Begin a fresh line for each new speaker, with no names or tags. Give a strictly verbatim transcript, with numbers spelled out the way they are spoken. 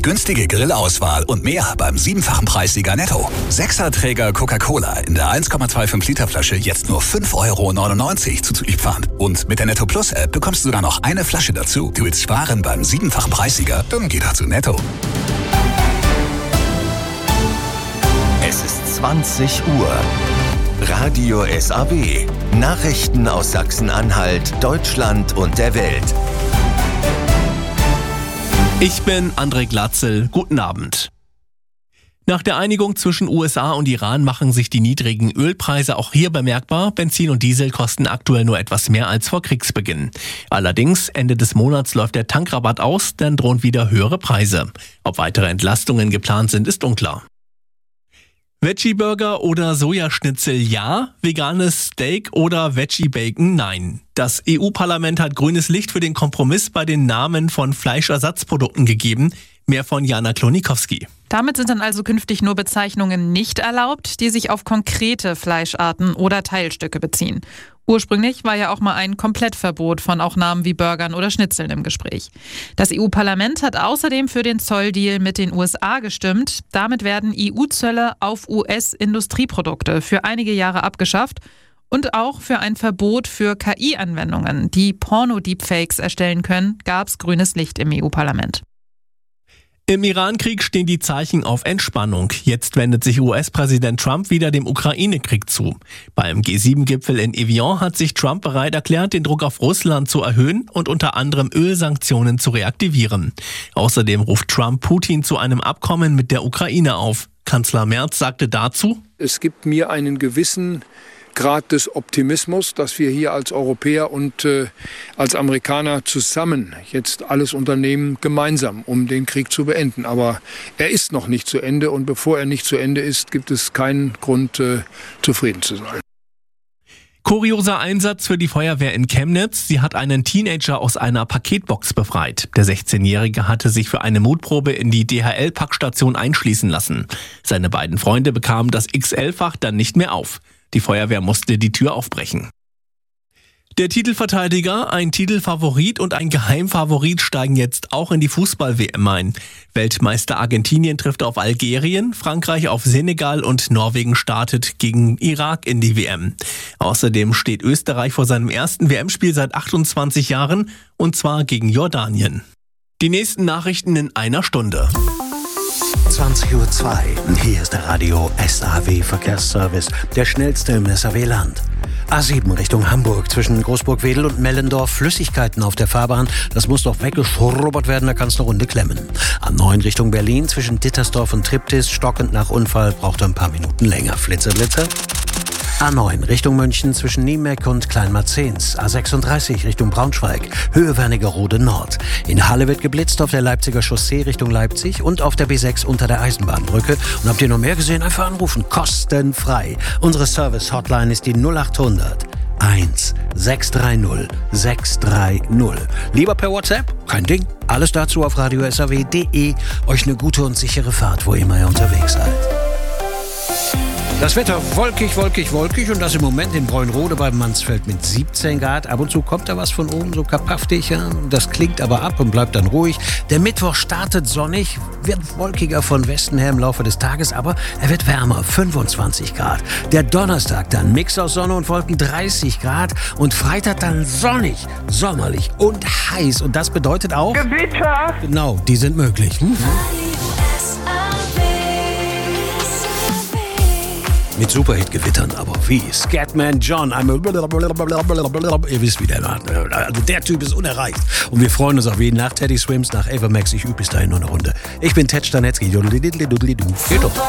günstige Grillauswahl und mehr beim siebenfachen Preissieger Netto. Sechserträger Coca-Cola in der eins Komma fünfundzwanzig Liter Flasche jetzt nur fünf Euro neunundneunzig zuzüglich Pfand. Und mit der Netto Plus App bekommst du sogar noch eine Flasche dazu. Du willst sparen beim siebenfachen Preissieger? Dann geh doch zu Netto.
Es ist zwanzig Uhr. Radio S A W. Nachrichten aus Sachsen-Anhalt, Deutschland und der Welt.
Ich bin André Glatzel. Guten Abend. Nach der Einigung zwischen U S A und Iran machen sich die niedrigen Ölpreise auch hier bemerkbar. Benzin und Diesel kosten aktuell nur etwas mehr als vor Kriegsbeginn. Allerdings, Ende des Monats läuft der Tankrabatt aus, dann drohen wieder höhere Preise. Ob weitere Entlastungen geplant sind, ist unklar. Veggie-Burger oder Sojaschnitzel ja, veganes Steak oder Veggie-Bacon nein. Das E U-Parlament hat grünes Licht für den Kompromiss bei den Namen von Fleischersatzprodukten gegeben. Mehr von Jana Klonikowski.
Damit sind dann also künftig nur Bezeichnungen nicht erlaubt, die sich auf konkrete Fleischarten oder Teilstücke beziehen. Ursprünglich war ja auch mal ein Komplettverbot von auch Namen wie Burgern oder Schnitzeln im Gespräch. Das E U-Parlament hat außerdem für den Zolldeal mit den U S A gestimmt. Damit werden E U-Zölle auf U S-Industrieprodukte für einige Jahre abgeschafft und auch für ein Verbot für K I-Anwendungen, die Porno-Deepfakes erstellen können, gab es grünes Licht im E U-Parlament.
Im Iran-Krieg stehen die Zeichen auf Entspannung. Jetzt wendet sich U S-Präsident Trump wieder dem Ukraine-Krieg zu. Beim G sieben Gipfel in Evian hat sich Trump bereit erklärt, den Druck auf Russland zu erhöhen und unter anderem Ölsanktionen zu reaktivieren. Außerdem ruft Trump Putin zu einem Abkommen mit der Ukraine auf. Kanzler Merz sagte dazu:
Es gibt mir einen gewissen Grad des Optimismus, dass wir hier als Europäer und äh, als Amerikaner zusammen jetzt alles unternehmen, gemeinsam, um den Krieg zu beenden. Aber er ist noch nicht zu Ende und bevor er nicht zu Ende ist, gibt es keinen Grund, äh, zufrieden zu sein.
Kurioser Einsatz für die Feuerwehr in Chemnitz. Sie hat einen Teenager aus einer Paketbox befreit. Der sechzehnjährige hatte sich für eine Mutprobe in die D H L-Packstation einschließen lassen. Seine beiden Freunde bekamen das X L-Fach dann nicht mehr auf. Die Feuerwehr musste die Tür aufbrechen. Der Titelverteidiger, ein Titelfavorit und ein Geheimfavorit steigen jetzt auch in die Fußball-W M ein. Weltmeister Argentinien trifft auf Algerien, Frankreich auf Senegal und Norwegen startet gegen Irak in die W M. Außerdem steht Österreich vor seinem ersten W M-Spiel seit achtundzwanzig Jahren und zwar gegen Jordanien. Die nächsten Nachrichten in einer Stunde.
zwanzig Uhr zwei. Hier ist der Radio S A W Verkehrsservice, der schnellste im S A W-Land. A sieben Richtung Hamburg zwischen Großburg-Wedel und Mellendorf. Flüssigkeiten auf der Fahrbahn. Das muss doch weggeschrubbert werden, da kann es eine Runde klemmen. A neun Richtung Berlin zwischen Dittersdorf und Triptis. Stockend nach Unfall, braucht ein paar Minuten länger. Flitzer, Blitzer. A neun Richtung München zwischen Niemeck und Kleinmarzens. A sechsunddreißig Richtung Braunschweig, Höhe Wernigerode Nord. In Halle wird geblitzt auf der Leipziger Chaussee Richtung Leipzig und auf der B sechs unter der Eisenbahnbrücke. Und habt ihr noch mehr gesehen? Einfach anrufen, kostenfrei. Unsere Service-Hotline ist die null acht hundert eins sechs drei null sechs drei null. Lieber per WhatsApp? Kein Ding. Alles dazu auf radio s a w punkt d e. Euch eine gute und sichere Fahrt, wo immer ihr unterwegs seid. Das Wetter wolkig, wolkig, wolkig und das im Moment in Bräunrode beim Mansfeld mit siebzehn Grad. Ab und zu kommt da was von oben, so kapaftig. Ja? Das klingt aber ab und bleibt dann ruhig. Der Mittwoch startet sonnig, wird wolkiger von Westen her im Laufe des Tages, aber er wird wärmer, fünfundzwanzig Grad. Der Donnerstag dann Mix aus Sonne und Wolken, dreißig Grad. Und Freitag dann sonnig, sommerlich und heiß. Und das bedeutet auch...
Gewitter!
Genau, die sind möglich. Hm? Mit Superhit-Gewittern, aber wie? Scatman John, I'm a... Ihr wisst, wie der macht. Also der Typ ist unerreicht. Und wir freuen uns auf jeden nach Teddy Swims, nach Ava Max. Ich übe bis dahin nur eine Runde. Ich bin Ted Stanetzky. Geht doch.